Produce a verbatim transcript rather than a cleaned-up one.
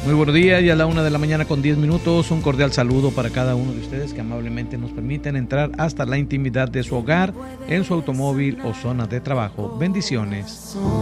Muy buenos días, y a la una de la mañana con diez minutos, un cordial saludo para cada uno de ustedes que amablemente nos permiten entrar hasta la intimidad de su hogar, en su automóvil o zona de trabajo. Bendiciones.